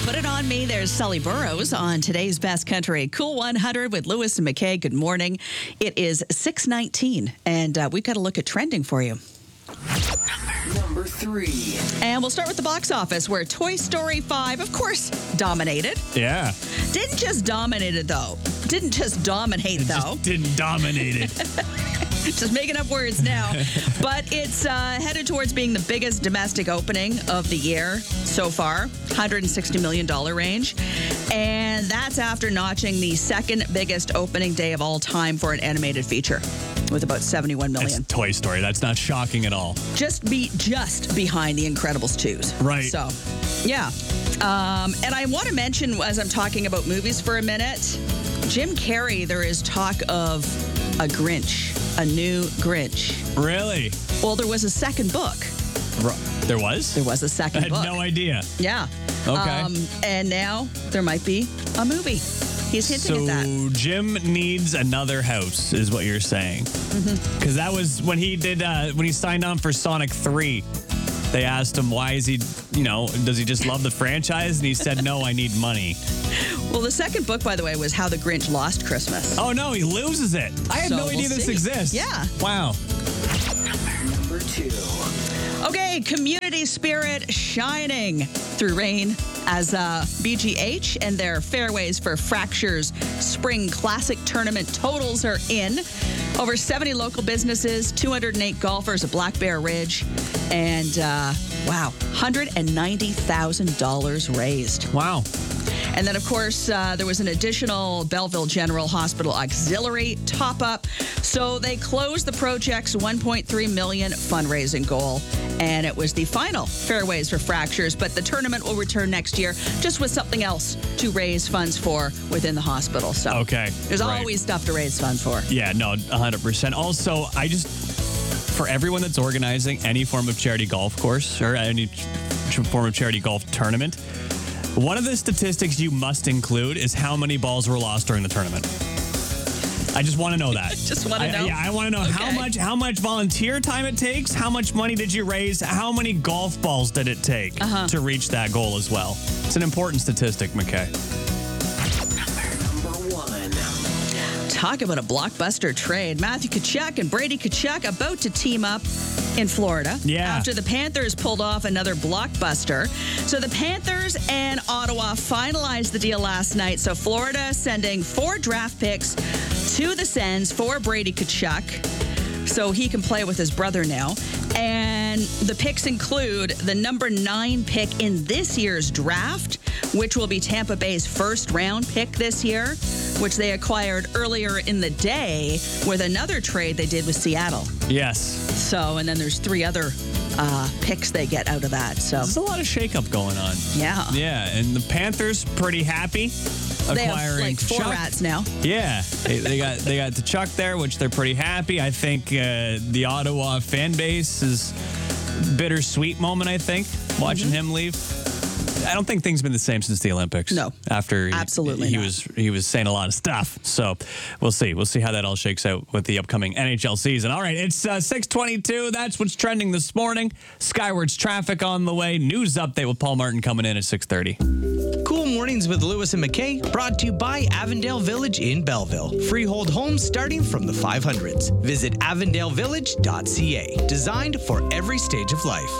Put It On Me. There's Sully Burrows on today's Best Country Cool 100 with Lewis and McKay. Good morning. It is 6:19, and we've got a look at trending for you. Number 3. And we'll start with the box office, where Toy Story 5, of course, dominated. Yeah. Didn't just dominate it, though. Didn't just dominate, though. Just didn't dominate it. Just making up words now. But it's headed towards being the biggest domestic opening of the year so far, $160 million range. And that's after notching the second biggest opening day of all time for an animated feature with about $71 million. It's Toy Story. That's not shocking at all. Just behind The Incredibles 2's. Right. So, yeah. And I want to mention, as I'm talking about movies for a minute, Jim Carrey, there is talk of a Grinch, a new Grinch. Really? Well, there was a second book. There was? There was a second I book. had no idea. Yeah. Okay. And now there might be a movie. He's hinting at that. So Jim needs another house, is what you're saying. Because that was when he did, when he signed on for Sonic 3. They asked him, why is he, does he just love the franchise? And he said, no, I need money. Well, the second book, by the way, was How the Grinch Lost Christmas. Oh, no, he loses it. I had no idea this exists. Yeah. Wow. Number 2. Okay, community spirit shining through rain as BGH and their Fairways for Fractures Spring Classic Tournament totals are in. Over 70 local businesses, 208 golfers at Black Bear Ridge, and $190,000 raised. Wow. And then, of course, there was an additional Belleville General Hospital auxiliary top-up. So they closed the project's $1.3 million fundraising goal. And it was the final Fairways for Fractures. But the tournament will return next year just with something else to raise funds for within the hospital. So Okay. There's right. always stuff to raise funds for. Yeah, no, 100%. Also, for everyone that's organizing any form of charity golf course or any form of charity golf tournament, one of the statistics you must include is how many balls were lost during the tournament. I just want to know that. Just want to know? Yeah, I want to know how much volunteer time it takes, how much money did you raise, how many golf balls did it take to reach that goal as well. It's an important statistic, McKay. Number 1. Talk about a blockbuster trade. Matthew Tkachuk and Brady Tkachuk about to team up in Florida. Yeah. After the Panthers pulled off another blockbuster. So the Panthers and Ottawa finalized the deal last night. So Florida sending 4 draft picks to the Sens for Brady Tkachuk, so he can play with his brother now. And the picks include the number 9 pick in this year's draft, which will be Tampa Bay's first round pick this year, which they acquired earlier in the day with another trade they did with Seattle. Yes. So, and then there's 3 other picks they get out of that. So There's a lot of shakeup going on. Yeah. Yeah, and the Panthers pretty happy They have acquiring like 4 Tkachuk. rats now. Yeah, they got Tkachuk there, which they're pretty happy. I think the Ottawa fan base is bittersweet moment. I think watching him leave. I don't think things have been the same since the Olympics. No, after absolutely he not. was saying a lot of stuff. So we'll see how that all shakes out with the upcoming NHL season. All right, it's 6:22. That's what's trending this morning. Skywards traffic on the way. News update with Paul Martin coming in at 6:30. Cool Mornings with Lewis and McKay, brought to you by Avondale Village in Belleville. Freehold homes starting from the 500s. Visit avondalevillage.ca. Designed for every stage of life.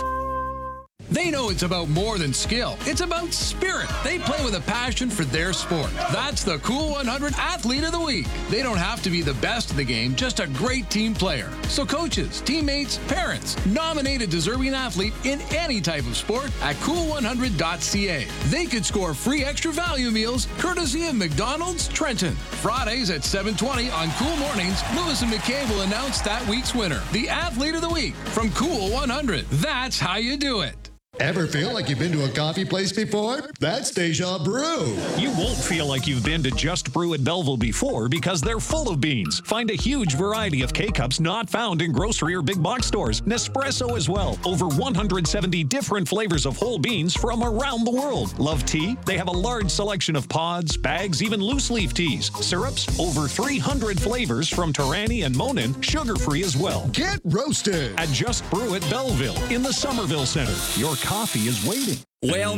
They know it's about more than skill. It's about spirit. They play with a passion for their sport. That's the Cool 100 Athlete of the Week. They don't have to be the best in the game, just a great team player. So coaches, teammates, parents, nominate a deserving athlete in any type of sport at cool100.ca. They could score free extra value meals courtesy of McDonald's Trenton. Fridays at 7:20 on Cool Mornings, Lewis and McKay will announce that week's winner, the Athlete of the Week from Cool 100. That's how you do it. Ever feel like you've been to a coffee place before? That's Deja Brew. You won't feel like you've been to Just Brew at Belleville before because they're full of beans. Find a huge variety of K-Cups not found in grocery or big box stores. Nespresso as well. Over 170 different flavors of whole beans from around the world. Love tea? They have a large selection of pods, bags, even loose leaf teas. Syrups? Over 300 flavors from Torani and Monin. Sugar-free as well. Get roasted At Just Brew at Belleville in the Somerville Center. Your coffee is waiting. Well,